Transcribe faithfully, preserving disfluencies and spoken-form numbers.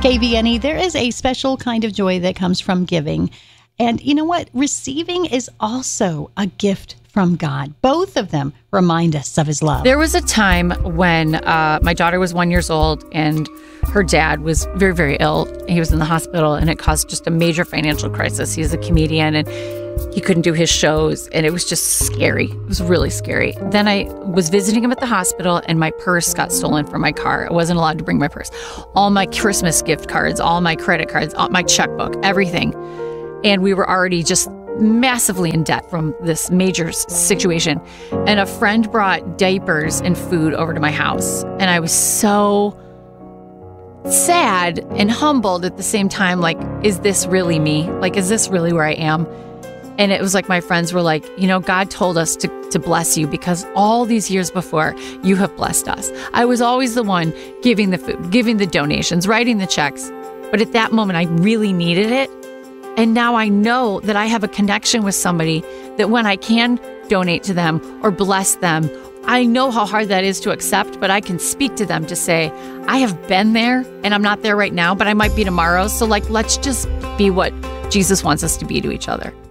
K V N E, there is a special kind of joy that comes from giving. And you know what? Receiving is also a gift from God. Both of them remind us of his love. There was a time when uh, my daughter was one years old and her dad was very, very ill. He was in the hospital and it caused just a major financial crisis. He's a comedian and he couldn't do his shows and it was just scary. It was really scary. Then I was visiting him at the hospital and my purse got stolen from my car. I wasn't allowed to bring my purse. All my Christmas gift cards, all my credit cards, all my checkbook, everything. And we were already just massively in debt from this major situation. And a friend brought diapers and food over to my house. And I was so sad and humbled at the same time. Like, is this really me? Like, is this really where I am? And it was like my friends were like, you know, God told us to, to bless you because all these years before, you have blessed us. I was always the one giving the food, giving the donations, writing the checks. But at that moment, I really needed it. And now I know that I have a connection with somebody that when I can donate to them or bless them, I know how hard that is to accept, but I can speak to them to say, I have been there and I'm not there right now, but I might be tomorrow. So like, let's just be what Jesus wants us to be to each other.